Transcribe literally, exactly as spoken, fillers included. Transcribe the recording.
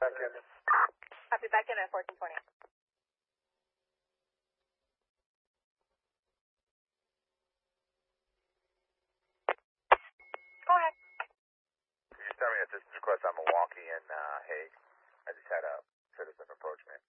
Back in. Copy, back in at fourteen twenty. Go ahead. Can you send me a distance request on Milwaukee and uh, Hague? I just had a citizen approach me.